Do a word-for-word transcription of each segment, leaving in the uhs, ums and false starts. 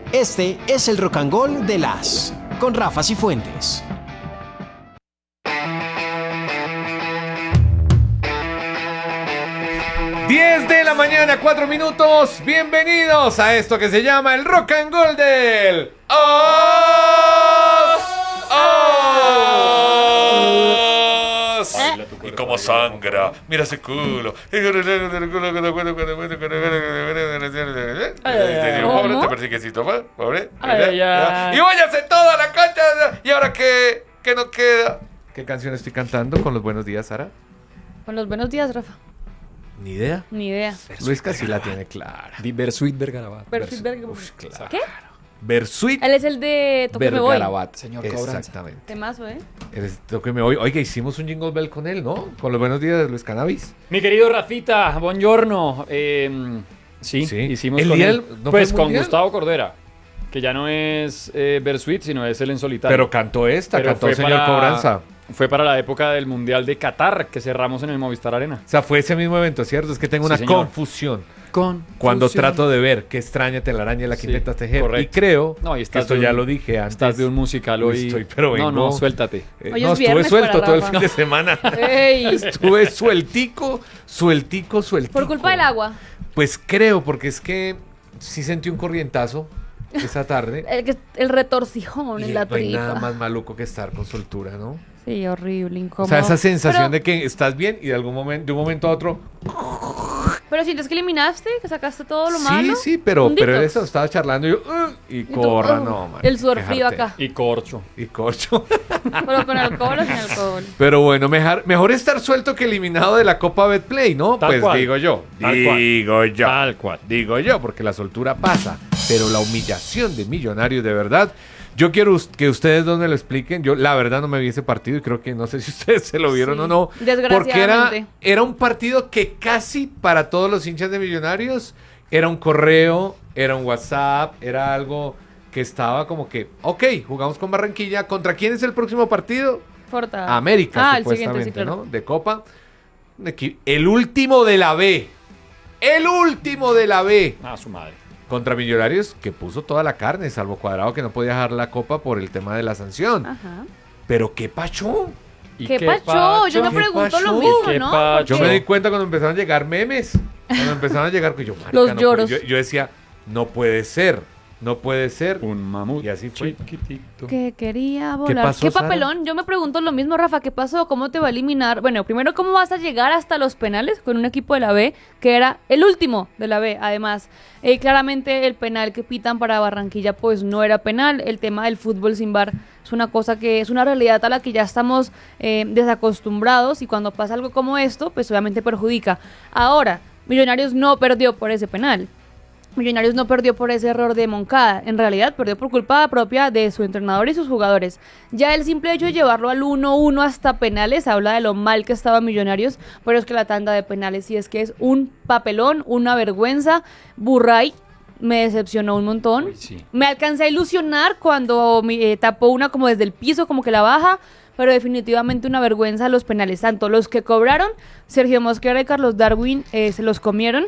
Este es el Rock and Roll de las con Rafa Cifuentes. diez de la mañana, cuatro minutos. Bienvenidos a esto que se llama el Rock and Roll del Os. Os. Y como sangra, mira ese culo. Pobre, te persiquecito, pobre. Y váyase toda la cancha. ¿Y ahora qué? ¿Qué nos queda? ¿Qué canción estoy cantando con los buenos días, Sara? Con los buenos días, Rafa. Ni idea. Ni idea. Luis casi la tiene clara. Di Versuit Vergarabat. Versuit Vergarabat. Uf, claro. ¿Qué? Versuit Él es el de Toque Me Voy. Vergarabat, señor Cobranza. Exactamente. Temazo, ¿eh? Eres Toque Me Voy. Oiga, hicimos un Jingle Bell con él, ¿no? Con los buenos días de Luis Cannabis. Mi querido Rafita, buongiorno. Eh, sí, Sí. hicimos ¿El con día él. del- no fue Pues el con mundial? Gustavo Cordera, que ya no es eh, Versuit, sino es el en solitario. Pero cantó esta, Pero cantó fue el señor para- Cobranza. Fue para la época del Mundial de Qatar, que cerramos en el Movistar Arena. O sea, fue ese mismo evento, ¿cierto? Es que tengo Sí, una señor. confusión Con cuando trato de ver qué extraña telaraña la que Sí, intentas tejer. correcto. Y creo No, y que estás esto de ya un- lo dije antes. Estás de un musical hoy. Estoy, pero no, no, vengo- suéltate. Eh, Hoy no, es estuve viernes suelto para todo el Rafa. fin de semana. ¡Ey! Estuve sueltico, sueltico, sueltico. Por culpa del agua. Pues creo, porque es que sí sentí un corrientazo esa tarde. El, que- el retorcijón Y en la no hay nada tripa. más maluco que estar con soltura, ¿no? Sí, horrible, incómodo. O sea, esa sensación Pero- de que estás bien y de algún momento, de un momento a otro. Pero sientes que eliminaste, que sacaste todo lo Sí, malo. sí, pero, Un pero detox. eso, estaba charlando y yo, "Ugh", y, Y tú, corra, "Ugh". no, man. El sudor qué frío jartera. acá. Y corcho. Y corcho. Pero con alcohol o sin alcohol. Pero bueno, mejor, mejor estar suelto que eliminado de la Copa Betplay, ¿no? Tal pues cual. digo yo. Tal cual. digo yo. Tal cual. Digo yo, porque la soltura pasa. Pero la humillación de Millonarios, de verdad. Yo quiero us- que ustedes dos me lo expliquen. Yo, la verdad, no me vi ese partido y creo que no sé si ustedes se lo vieron Sí, o no. Porque era, desgraciadamente. era un partido que casi para todos los hinchas de Millonarios era un correo, era un WhatsApp, era algo que estaba como que, ok, jugamos con Barranquilla. ¿Contra quién es el próximo partido? Forta. América, Ah, el siguiente, supuestamente, sí, claro. ¿no? De Copa. Equi- El último de la B. El último de la B. Ah, su madre. Contra Millonarios, que puso toda la carne, salvo Cuadrado, que no podía dejar la Copa por el tema de la sanción. Ajá. Pero qué pacho. ¿Y ¿Qué, pacho? Yo me ¿Qué pregunto lo pacho? mismo, ¿Qué ¿no? pacho? Yo Porque- me di cuenta cuando empezaron a llegar memes. Cuando empezaron a llegar, que yo, marica, Los no lloros. puede- yo, yo decía, no puede ser. No puede ser. Un mamut. Y así fue. Chiquitito. Que quería volar. pasó, ¿Qué Sara? papelón? Yo me pregunto lo mismo, Rafa. ¿Qué pasó? ¿Cómo te va a eliminar? Bueno, primero, ¿cómo vas a llegar hasta los penales con un equipo de la B que era el último de la B? Además, eh, claramente el penal que pitan para Barranquilla pues no era penal. El tema del fútbol sin V A R es una cosa que es una realidad a la que ya estamos eh, desacostumbrados y cuando pasa algo como esto, pues obviamente perjudica. Ahora, Millonarios no perdió por ese penal. Millonarios no perdió por ese error de Moncada, en realidad perdió por culpa propia de su entrenador y sus jugadores. Ya el simple hecho de llevarlo al uno uno hasta penales habla de lo mal que estaba Millonarios, pero es que la tanda de penales sí es que es un papelón, una vergüenza. Burray me decepcionó un montón. Uy, sí. Me alcancé a ilusionar cuando eh, tapó una como desde el piso, como que la baja, pero definitivamente una vergüenza los penales, tanto los que cobraron, Sergio Mosquera y Carlos Darwin eh, se los comieron.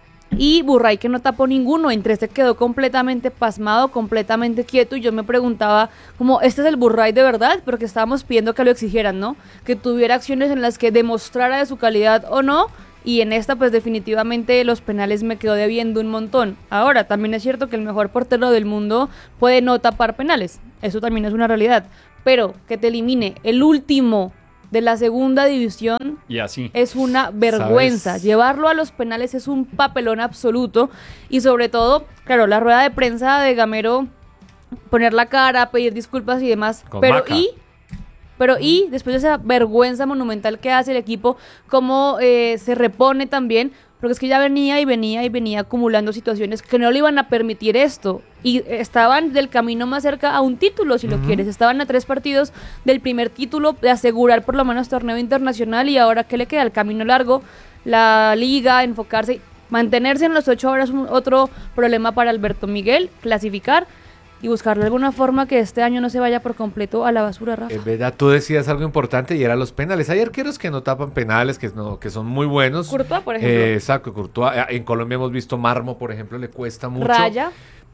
Y Burray que no tapó ninguno, entre este quedó completamente pasmado, completamente quieto y yo me preguntaba como, ¿este es el Burray de verdad? Porque estábamos pidiendo que lo exigieran, ¿no? Que tuviera acciones en las que demostrara de su calidad o no y en esta pues definitivamente los penales me quedó debiendo un montón. Ahora, también es cierto que el mejor portero del mundo puede no tapar penales, eso también es una realidad, pero que te elimine el último de la segunda división Y así. es una vergüenza. ¿Sabes? Llevarlo a los penales es un papelón absoluto. Y sobre todo, claro, la rueda de prensa de Gamero, poner la cara, pedir disculpas y demás. Con Pero Maca. y, pero y, después de esa vergüenza monumental que hace el equipo, cómo eh, se repone también. Porque es que ya venía y venía y venía acumulando situaciones que no le iban a permitir esto. Y estaban del camino más cerca a un título, si lo quieres. Estaban a tres partidos del primer título, de asegurar por lo menos torneo internacional. Y ahora, ¿qué le queda? El camino largo, la liga, enfocarse, mantenerse en los ocho horas, un- otro problema para Alberto Miguel, clasificar y buscarle alguna forma que este año no se vaya por completo a la basura, Rafa. Es verdad, tú decías algo importante y era los penales. Hay arqueros que no tapan penales, que, no, que son muy buenos. Courtois, por ejemplo. Eh, exacto, Courtois. En Colombia hemos visto Marmo, por ejemplo, le cuesta mucho. Raya.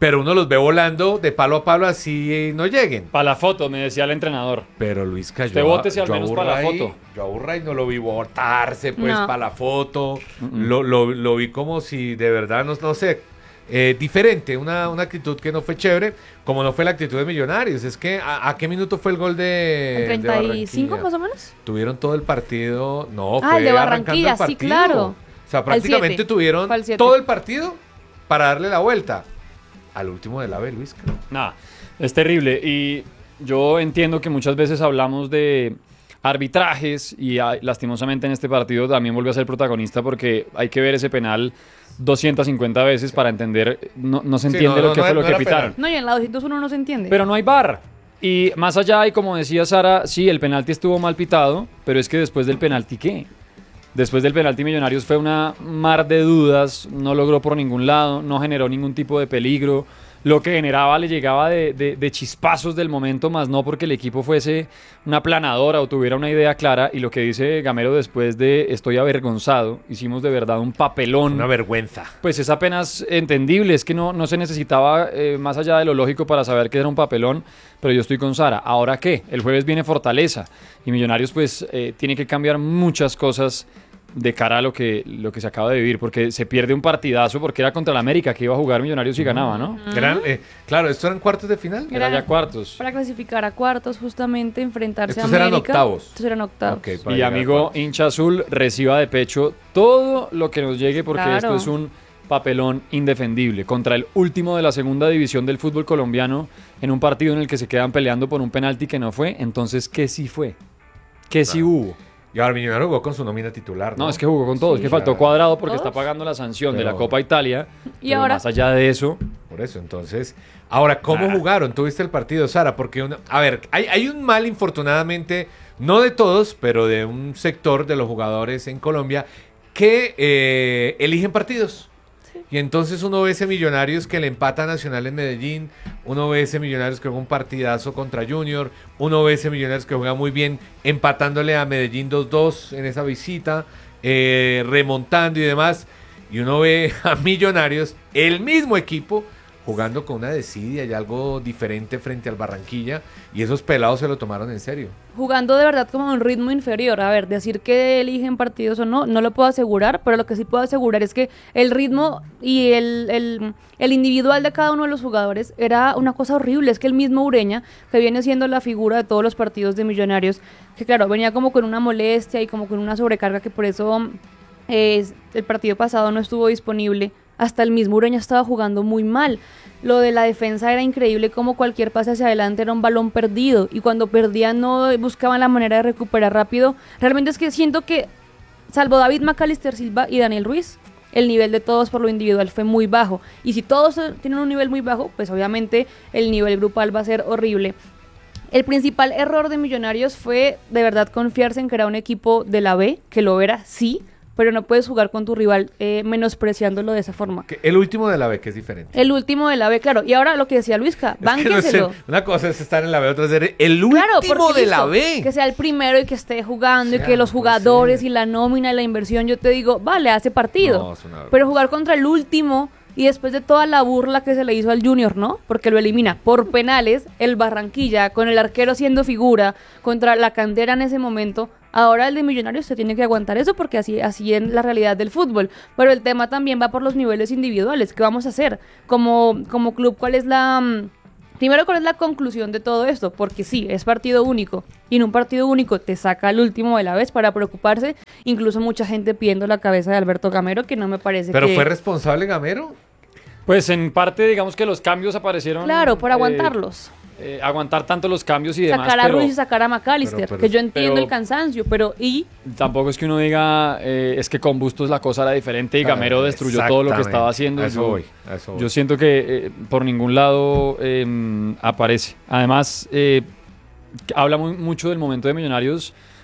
pero uno los ve volando de palo a palo así no lleguen. Para la foto, me decía el entrenador. Pero Luis cayó. Usted bótese al menos para la Burray, foto. Yo a Burray no lo vi botarse pues No. para la foto. Mm-mm. Lo, lo, lo vi como si de verdad, no, no sé, eh, diferente, una, una actitud que no fue chévere, como no fue la actitud de Millonarios. Es que, ¿a, a qué minuto fue el gol de, ¿En de treinta y cinco Barranquilla? más o menos? Tuvieron todo el partido, no, Ah, fue el de arrancando Barranquilla, el sí, partido. claro. O sea, prácticamente siete. tuvieron Fue al siete. todo el partido para darle la vuelta al último de la B, Luis. creo. Nada, es terrible. Y yo entiendo que muchas veces hablamos de arbitrajes y ah, lastimosamente en este partido también volvió a ser protagonista porque hay que ver ese penal doscientas cincuenta veces para entender, no, no se Sí, entiende no, lo que no, fue no lo que era pitaron. penal. No, y en la doscientos uno no se entiende. Pero no hay V A R. Y más allá, y como decía Sara, sí, el penalti estuvo mal pitado, pero es que después del penalti, ¿qué? Después del penalti Millonarios fue una mar de dudas, no logró por ningún lado, no generó ningún tipo de peligro. Lo que generaba le llegaba de, de, de chispazos del momento, más no porque el equipo fuese una planadora o tuviera una idea clara. Y lo que dice Gamero después de estoy avergonzado, hicimos de verdad un papelón. Una vergüenza. Pues es apenas entendible, es que no, no se necesitaba eh, más allá de lo lógico para saber que era un papelón, pero yo estoy con Sara. ¿Ahora qué? El jueves viene Fortaleza y Millonarios pues eh, tiene que cambiar muchas cosas de cara a lo que, lo que se acaba de vivir, porque se pierde un partidazo porque era contra el América que iba a jugar Millonarios y ganaba, ¿no? Eran, eh, claro, ¿esto eran cuartos de final? Era ya cuartos. Para clasificar a cuartos, justamente, enfrentarse Estos a eran América. octavos. Estos eran octavos. Ok, para Y llegar a amigo cuartos. hincha azul, reciba de pecho todo lo que nos llegue porque Claro. esto es un papelón indefendible contra el último de la segunda división del fútbol colombiano en un partido en el que se quedan peleando por un penalti que no fue. Entonces, ¿qué sí fue? ¿Qué sí hubo? Y ahora Millonarios jugó con su nómina titular, ¿no? No, es que jugó con todos, Sí. que faltó Claro. Cuadrado porque ¿Todos? está pagando la sanción de Pero- la Copa Italia. Y pero ahora- más allá de eso, Por eso, entonces. Ahora, ¿cómo Nah. jugaron? ¿Tuviste el partido, Sara? Porque, una- a ver, hay, hay un mal, infortunadamente, no de todos, pero de un sector de los jugadores en Colombia que eh, eligen partidos. Y entonces uno ve ese Millonarios que le empata a Nacional en Medellín, uno ve ese Millonarios que juega un partidazo contra Junior, uno ve ese Millonarios que juega muy bien empatándole a Medellín dos dos en esa visita, eh, remontando y demás. Y uno ve a Millonarios, el mismo equipo, jugando con una desidia y algo diferente frente al Barranquilla. Y esos pelados se lo tomaron en serio. Jugando de verdad como a un ritmo inferior. A ver, decir que eligen partidos o no, no lo puedo asegurar, pero lo que sí puedo asegurar es que el ritmo y el, el, el individual de cada uno de los jugadores era una cosa horrible. Es que el mismo Ureña, que viene siendo la figura de todos los partidos de Millonarios, que claro, venía como con una molestia y como con una sobrecarga que por eso eh, el partido pasado no estuvo disponible. Hasta el mismo Ureña estaba jugando muy mal. Lo de la defensa era increíble, como cualquier pase hacia adelante era un balón perdido. Y cuando perdían no buscaban la manera de recuperar rápido. Realmente es que siento que, salvo David Macalister Silva y Daniel Ruiz, el nivel de todos por lo individual fue muy bajo. Y si todos eh, tienen un nivel muy bajo, pues obviamente el nivel grupal va a ser horrible. El principal error de Millonarios fue de verdad confiarse en que era un equipo de la B, que lo era, sí, pero no puedes jugar con tu rival eh, menospreciándolo de esa forma. Que el último de la B, que es diferente. El último de la B, claro. Y ahora lo que decía Luisca, Es que no sé, bánquenselo. una cosa es estar en la B, otra es ser el Claro, último porque de la listo, B. que sea el primero y que esté jugando y sea, que los no puede jugadores ser. y la nómina y la inversión, yo te digo, vale, hace partido. No, es una vergüenza. Pero jugar contra el último y después de toda la burla que se le hizo al Junior, ¿no? Porque lo elimina por penales, el Barranquilla, con el arquero siendo figura, contra la cantera en ese momento. Ahora el de Millonarios se tiene que aguantar eso porque así, así es la realidad del fútbol. Pero el tema también va por los niveles individuales. ¿Qué vamos a hacer? Como, como club, ¿cuál es la... mm, Primero, ¿cuál es la conclusión de todo esto? Porque sí, es partido único. Y en un partido único te saca al último de la vez para preocuparse. Incluso mucha gente pidiendo la cabeza de Alberto Gamero, que no me parece ¿Pero que... fue responsable Gamero? pues en parte digamos que los cambios aparecieron... Claro, por eh, aguantarlos. eh, aguantar tanto los cambios y demás, Sacar a pero Ruiz y sacar a McAllister, pero- pero- que yo entiendo pero- el cansancio, pero ¿y? tampoco es que uno diga, eh, es que con Bustos la cosa era diferente y Claro, Gamero destruyó todo lo que exactamente. estaba haciendo. A eso Yo- voy, a eso voy. Yo siento que eh, por ningún lado eh, aparece. Además, eh, habla muy- mucho del momento de Millonarios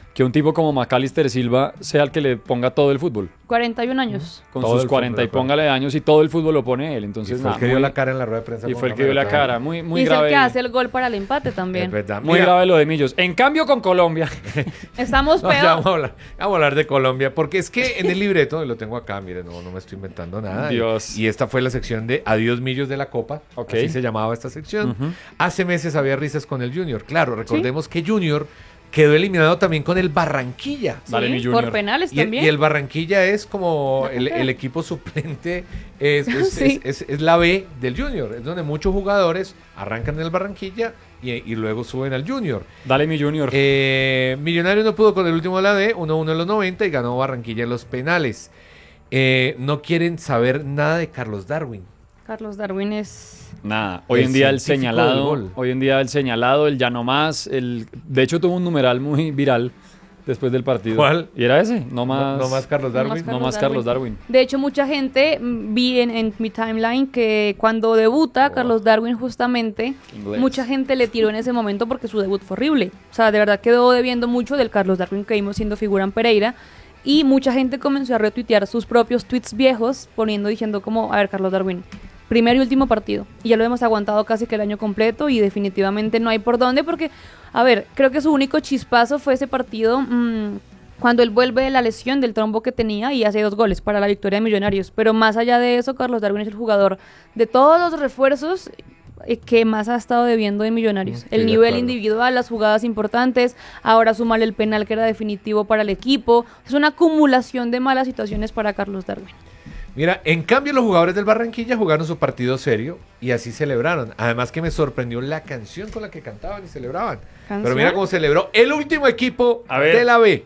que un tipo como Macalister Silva sea el que le ponga todo el fútbol. cuarenta y un años. Con Todo sus el cuarenta y fútbol, póngale años y todo el fútbol lo pone él. Y Entonces, fue nada, el que dio muy- la cara en la rueda de prensa. y con fue el que Juan dio la Manuel cara. Muy, muy y es grave. el que hace el gol para el empate también. Es verdad. Muy Mira, grave lo de Millos. En cambio, con Colombia. Estamos no, ya peor. vamos, a hablar, vamos a hablar de Colombia, porque es que en el libreto, y lo tengo acá, mire, no, no me estoy inventando nada. Dios. Y, y esta fue la sección de Adiós Millos de la Copa, Ok. así se llamaba esta sección. Ujú. Hace meses había risas con el Junior. Claro, recordemos que Junior quedó eliminado también con el Barranquilla. Dale, Sí, mi Junior. por penales Y el, también. y el Barranquilla es como La el, cantera. el equipo suplente, es, es, Sí. es- es- es la B del Junior, es donde muchos jugadores arrancan en el Barranquilla y, y luego suben al Junior. Dale, mi Junior. Eh, Millonarios no pudo con el último de la B, uno uno en los noventa y ganó Barranquilla en los penales. Eh, no quieren saber nada de Carlos Darwin. Carlos Darwin es... Nada, hoy El en día el científico del señalado, gol. hoy en día el señalado, el ya no más, el, de hecho tuvo un numeral muy viral después del partido. ¿Cuál? Y era ese, no más, No, no más Carlos No más Darwin. no más Carlos Darwin. De hecho, mucha gente mm, vi en, en mi timeline que cuando debuta Oh. Carlos Darwin justamente, Inglés. mucha gente le tiró en ese momento porque su debut fue horrible. O sea, de verdad quedó debiendo mucho del Carlos Darwin que vimos siendo figura en Pereira. Y mucha gente comenzó a retuitear sus propios tweets viejos poniendo, diciendo como, a ver, Carlos Darwin, primer y último partido. Y ya lo hemos aguantado casi que el año completo y definitivamente no hay por dónde porque, a ver, creo que su único chispazo fue ese partido mmm, cuando él vuelve de la lesión del trombo que tenía y hace dos goles para la victoria de Millonarios. Pero más allá de eso, Carlos Darwin es el jugador de todos los refuerzos eh, que más ha estado debiendo de Millonarios. Estoy El de nivel acuerdo. individual, las jugadas importantes, ahora súmale el penal que era definitivo para el equipo. Es una acumulación de malas situaciones para Carlos Darwin. Mira, en cambio los jugadores del Barranquilla jugaron su partido serio y así celebraron. Además que me sorprendió la canción con la que cantaban y celebraban. ¿Canción? Pero mira cómo celebró el último equipo A ver. de la B.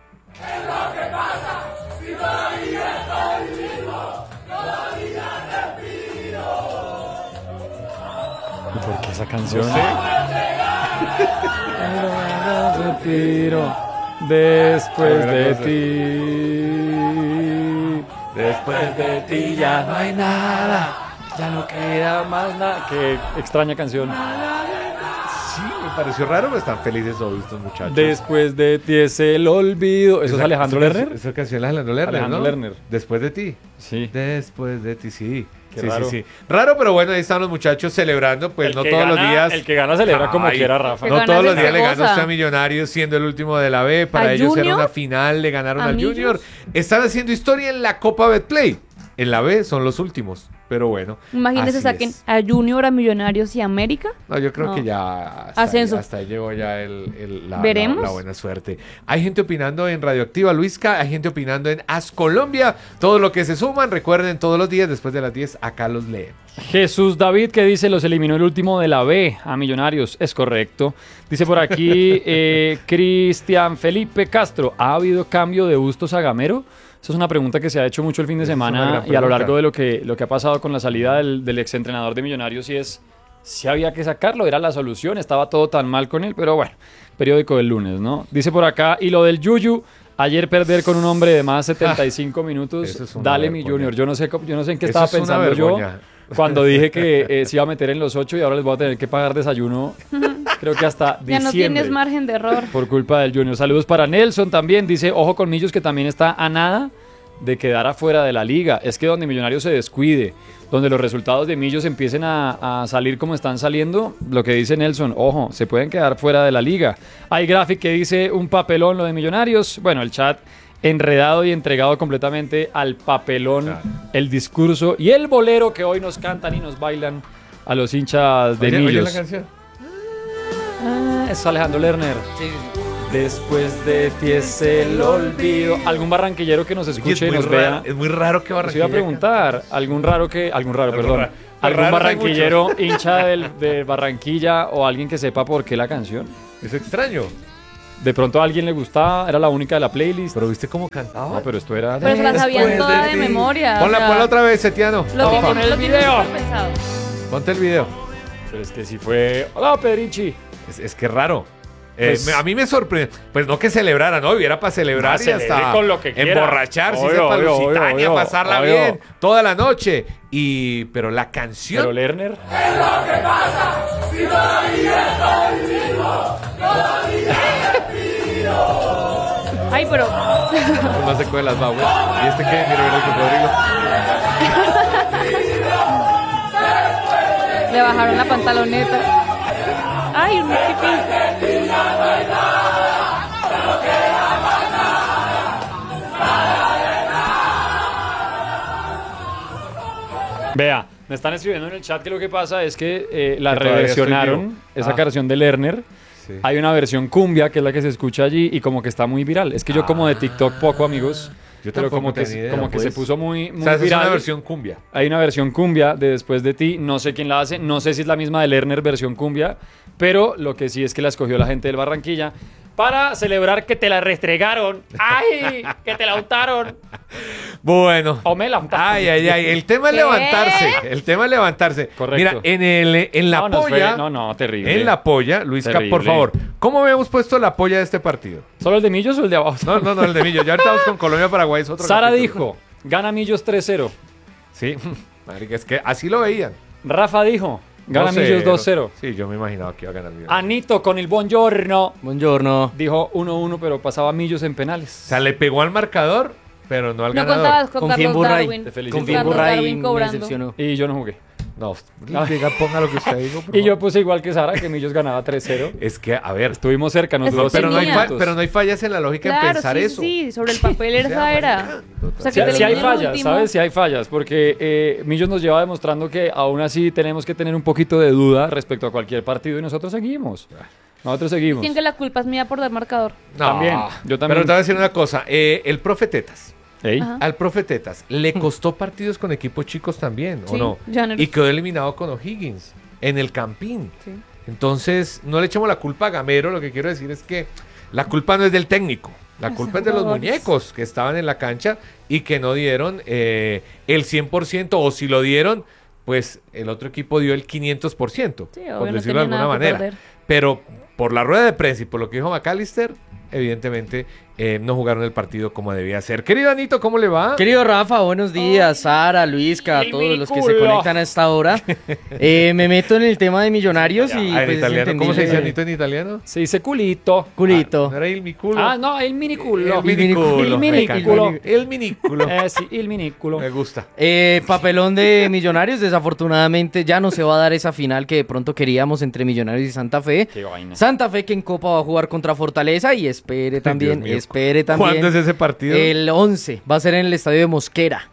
¿Y por qué esa canción? No sé. Respiro después Buena de cosa. ti. Después de ti ya no hay nada. Ya no queda más nada. Qué extraña canción. Sí, me pareció raro, pero están felices hoy estos muchachos. Después de ti es el olvido. ¿Eso es Esa- Alejandro esa- Lerner? Esa canción es Alejandro Lerner, Alejandro ¿no? Lerner. Después de ti. Sí. Después de ti, sí. Qué sí, raro. sí, sí. Raro, pero bueno, ahí están los muchachos celebrando, pues El no que todos los gana- días. El que gana celebra como Ay, quiera, Rafa. Que No gana todos los es días le otra ganó cosa. usted a Millonarios siendo el último de la B. Para ¿A ellos era Junior? una final, le ganaron ¿A al Millos? Junior. Están haciendo historia en la Copa Betplay. En la B son los últimos, pero bueno. Imagínense así saquen es. a Junior, a Millonarios y a América. No, yo creo No. que ya hasta, Ascenso. ahí, hasta ahí llegó ya el, el- la, ¿Veremos? la- la buena suerte. Hay gente opinando en Radioactiva Luisca, hay gente opinando en As Colombia. Todo lo que se suman, recuerden, todos los días después de las diez, acá los leemos. Jesús David que dice los eliminó el último de la B a Millonarios. Es correcto. Dice por aquí eh, Cristian Felipe Castro. ¿Ha habido cambio de Bustos a Gamero? Esa es una pregunta que se ha hecho mucho el fin de Esa es una semana gran y a lo pregunta. largo de lo que, lo que ha pasado con la salida del, del exentrenador de Millonarios y es si había que sacarlo, era la solución, estaba todo tan mal con él, pero bueno, periódico del lunes, ¿no? Dice por acá, y lo del Yuyu, ayer perder con un hombre de más setenta y cinco minutos, eso es una dale mi vergüenza. Junior, yo no sé, cómo- yo no sé en qué Eso estaba es una pensando yo vergüenza. cuando dije que eh, se iba a meter en los ocho y ahora les voy a tener que pagar desayuno, creo que hasta Ya no diciembre. tienes margen de error. Por culpa del Junior. Saludos para Nelson también. Dice, ojo con Millos que también está a nada de quedar afuera de la liga. Es que donde Millonarios se descuide, donde los resultados de Millos empiecen a, a salir como están saliendo, lo que dice Nelson, ojo, se pueden quedar fuera de la liga. Hay gráfico que dice un papelón lo de Millonarios. Bueno, el chat enredado y entregado completamente al papelón, Claro. el discurso y el bolero que hoy nos cantan y nos bailan a los hinchas de Oye, oye Millos. la canción. Ah, es Alejandro Lerner. Después de ti es el olvido. ¿Algún barranquillero que nos Oye, escuche y es, muy nos raro, vea? es muy raro que Os Barranquilla. iba a preguntar, algún raro que, algún raro, Algún perdón, ra- algún raros hay barranquillero hincha del, de Barranquilla o alguien que sepa por qué la canción. Es extraño. De pronto a alguien le gustaba, era la única de la playlist. Pero viste cómo cantaba. No, pero esto era. Pero se la sabían Después toda de de ti. memoria. Ponla, o sea, ponla otra vez, Setiano. Lo Vamos tienen, con el lo tienen video. súper pensado. Ponte el video. Pero es que sí fue. Hola, Pedrinchi. Es, es que es raro. Eh, Pues- me- a mí me sorprende. Pues no que celebrara, ¿no? Hubiera para celebrar No, y celebre hasta con lo que quiera. emborracharse, Obvio, irse para obvio, Lusitania, obvio, pasarla obvio. bien toda la noche. Y, pero la canción. Pero Lerner. Ay, pero... Es más seco de las babas. ¿Y este qué? Mira, mira el cocodrilo. Le bajaron la pantaloneta. Ay, un pipí. Vea, me están escribiendo en el chat que lo que pasa es que eh, la Que todavía estoy reversionaron, vivo. esa Ah. canción de Lerner. Sí. Hay una versión cumbia, que es la que se escucha allí, y como que está muy viral. Es que yo como de TikTok poco, amigos. Yo Pero tampoco como que, tenía idea, como que pues. se puso muy, muy O sea, esa es viral. una versión cumbia. Hay una versión cumbia de Después de ti, no sé quién la hace, no sé si es la misma de Lerner versión cumbia, pero lo que sí es que la escogió la gente del Barranquilla para celebrar que te la restregaron. ¡Ay! Que te la untaron. Bueno. O me la untaron. Ay, ay, ay. El tema es ¿Qué? levantarse. El tema es levantarse. Correcto. Mira, en, el, en la No, nos polla. fue- no, no, terrible. En la polla, Luisca, Terrible. por favor. ¿Cómo habíamos puesto la polla de este partido? ¿Solo el de Millos o el de abajo? No, no, no, el de Millo. Ya ahorita vamos con Colombia, Paraguay. Es otro Sara capítulo. dijo, gana Millos tres cero. Sí. Marica, es que así lo veían. Rafa dijo, gana dos Millos dos cero. Sí, yo me imaginaba que iba a ganar Millos. Anito con el buongiorno Buongiorno. dijo uno uno, pero pasaba Millos en penales. O sea, le pegó al marcador, pero no al No ganador. contabas con Confía en Carlos Burray. Darwin. Te felicito. Con Confía en Carlos Burray, Darwin me cobrando. decepcionó. Y yo no jugué. No, diga, ponga lo que usted dijo. por Y yo favor. puse igual que Sara, que Millos ganaba tres cero. Es que, a ver, Estuvimos cerca, nos Es duró que pero no, hay tenía. fa- pero no hay fallas en la lógica en Claro, pensar sí, eso. sí, sobre el papel esa sea, era. marica, O sea, Sí, que te sí hay eliminen el fallas, último. ¿sabes? Sí hay fallas, porque eh, Millos nos lleva demostrando que aún así tenemos que tener un poquito de duda respecto a cualquier partido y nosotros seguimos. Nosotros seguimos. ¿Quién que la culpa es mía por dar marcador? No, También, yo también. Pero te voy a decir una cosa. eh, el profe Tetas. Ey, Ajá. Al profe Tetas le costó partidos con equipos chicos también, ¿o Sí, no? Llaneros. Y quedó eliminado con O'Higgins en el Campín. Sí. Entonces, no le echemos la culpa a Gamero. Lo que quiero decir es que la culpa no es del técnico. La Los culpa es de los jugadores. muñecos que estaban en la cancha y que no dieron eh, el cien por ciento. O si lo dieron, pues el otro equipo dio el quinientos por ciento. Sí, obvio, por no decirlo de tenía alguna nada que manera. perder. Pero por la rueda de prensa y por lo que dijo McAllister, evidentemente eh, no jugaron el partido como debía ser. Querido Anito, ¿cómo le va? Querido Rafa, buenos días. Sara, Luisca, El todos los que se minículo. conectan a esta hora. Eh, me meto en el tema de Millonarios y Ah, en pues, es italiano. ¿Cómo se dice entendible. Anito en italiano? se dice culito. Culito. Ah, no era el mi culo. Ah, no, el miniculo. El minículo. El Me minículo. encanta. El minículo. Eh, sí, el minículo. Me gusta. Eh, papelón de Millonarios, desafortunadamente ya no se va a dar esa final que de pronto queríamos entre Millonarios y Santa Fe. Qué vaina. Santa Fe que en Copa va a jugar contra Fortaleza y espere también, Dios mío. espere también. ¿Cuándo es ese partido? El once, va a ser en el estadio de Mosquera.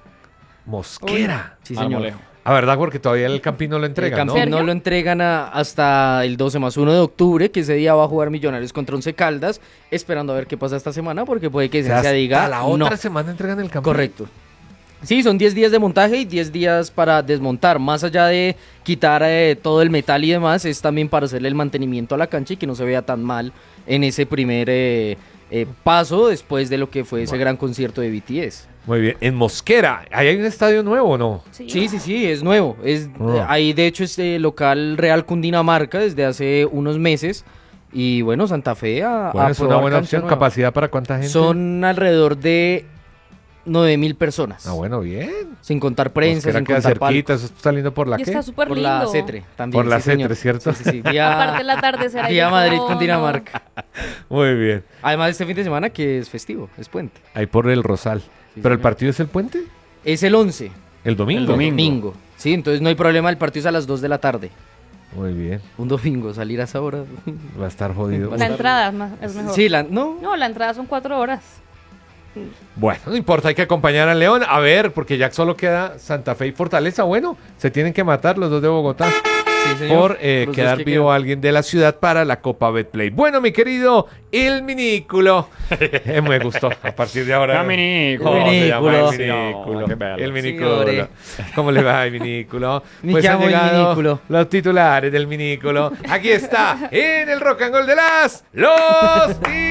Mosquera. Sí, señor. Marmolejo. A verdad, porque todavía el Campín no lo El entregan, ¿no? campeón no ¿Sergio? lo entregan a- hasta el doce más uno de octubre, que ese día va a jugar Millonarios contra Once Caldas, esperando a ver qué pasa esta semana, porque puede que O sea, se diga hasta la otra no. semana entregan el Campín. Correcto. Sí, son diez días de montaje y diez días para desmontar. Más allá de quitar eh, todo el metal y demás, es también para hacerle el mantenimiento a la cancha y que no se vea tan mal en ese primer eh, eh, paso después de lo que fue ese gran concierto de B T S. Muy bien. En Mosquera. ¿Ahí hay un estadio nuevo o no? Sí. Sí, sí, sí, es nuevo. Es, Ah. eh, ahí de hecho es eh, local Real Cundinamarca desde hace unos meses. Y bueno, Santa Fe a, Bueno, a es una probar buena cancha opción. nueva. ¿Capacidad para cuánta gente? Son alrededor de nueve mil personas. Ah, bueno, bien. Sin contar prensa, Mosquera sin queda contar cerquita. palcos. Eso está saliendo por la Y qué? está súper Por lindo. la Cetre también. Por la sí, señor. Cetre, ¿cierto? Sí, sí, sí. Día, Aparte el atardecer ahí día de Madrid, fondo. Cundinamarca. Muy bien. Además, este fin de semana que es festivo, es puente. Ahí por el Rosal. Sí, ¿Pero el señor. partido es el puente? Es el once, El domingo. El domingo. domingo. Sí, entonces no hay problema, el partido es a las dos de la tarde. Muy bien. Un domingo, salir a esa hora. Va a estar jodido. La entrada es, más- es mejor. Sí, la, no. No, la entrada son cuatro horas. Bueno, no importa, hay que acompañar al León. A ver, porque ya solo queda Santa Fe y Fortaleza. Bueno, se tienen que matar los dos de Bogotá Sí, señor. por eh, Los dos quedar que vivo a alguien de la ciudad para la Copa Betplay. Bueno, mi querido, el minículo. Eh, me gustó. A partir de ahora. El minículo. ¿Cómo se llama Minículo. el minículo? No, qué bello. El minículo. Señores. ¿Cómo le va el minículo? Me Pues han llamo el llegado minículo. los titulares del minículo. Aquí está, en el Rock and Roll de las Los